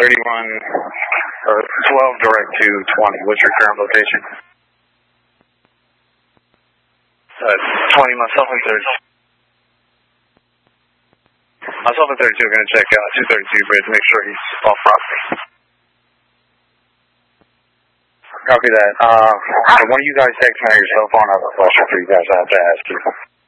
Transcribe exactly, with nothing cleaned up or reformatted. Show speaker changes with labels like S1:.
S1: thirty-one, or twelve direct to twenty. What's your current location? Uh, twenty, myself and thirty. Myself and thirty-two are going to check out two thirty-two bridge, make sure he's off property. Copy that. Uh, when you guys text me on your cell phone, I have a question for you guys I have to ask you.